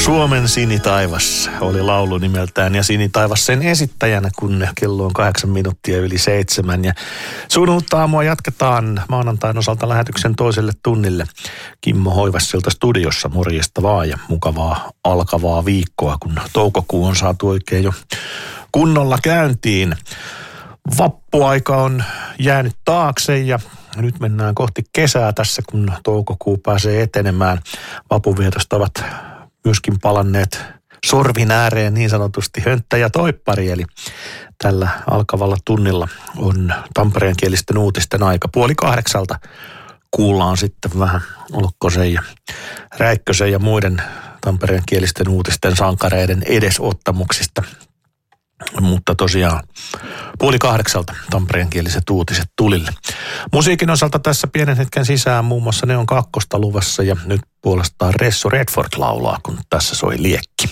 Suomen sinitaivas oli laulu nimeltään ja sinitaivas sen esittäjänä, kun kello on 8 minuuttia yli 7. Ja suunnilta aamua jatketaan maanantain osalta lähetyksen toiselle tunnille. Kimmo Hoivassilta studiossa, morjesta vaan ja mukavaa alkavaa viikkoa, kun toukokuu on saatu oikein jo kunnolla käyntiin. Vappuaika on jäänyt taakse ja nyt mennään kohti kesää tässä, kun toukokuu pääsee etenemään. Vapunvietosta ovat myöskin palanneet sorvin ääreen niin sanotusti hönttä ja toippari, eli tällä alkavalla tunnilla on tampereenkielisten uutisten aika. 7:30 kuullaan sitten vähän Olkkosen ja Räikkösen ja muiden tampereenkielisten uutisten sankareiden edesottamuksista. Mutta tosiaan 7:30 tampereenkieliset uutiset tulille. Musiikin osalta tässä pienen hetken sisään muun muassa Neon 2 luvassa ja nyt puolestaan Resso Redford laulaa, kun tässä soi liekki.